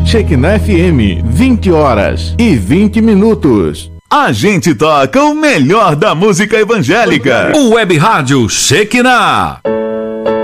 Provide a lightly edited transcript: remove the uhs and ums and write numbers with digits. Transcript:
Shekinah FM, 20 horas e 20 minutos. A gente toca o melhor da música evangélica. O Web Rádio Shekinah.